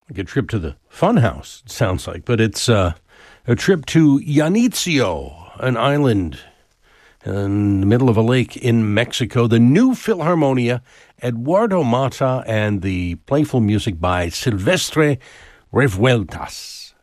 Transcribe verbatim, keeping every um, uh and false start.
Like a trip to the funhouse, it sounds like, but it's uh, a trip to Janitzio, an island in the middle of a lake in Mexico. The new Philharmonia, Eduardo Mata, and the playful music by Silvestre Revueltas.